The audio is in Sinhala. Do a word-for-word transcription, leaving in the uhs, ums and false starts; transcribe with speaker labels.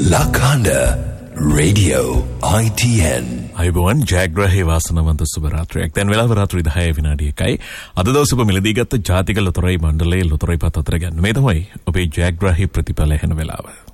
Speaker 1: Lakanda Radio I T N.
Speaker 2: අයබෝවන් ජයග්‍රහී වාසනාවන්ත සුබ රාත්‍රියක්. දැන් වෙලාව රාත්‍රී දහය විනාඩි එකයි. අද දවසේ ඔබ මිලදී ගත්ත ජාතික ලොතරැයි මණ්ඩලයේ ලොතරැයි පත් අතර ගන්න. මේ තමයි ඔබේ ජයග්‍රහී ප්‍රතිඵල එන වෙලාව.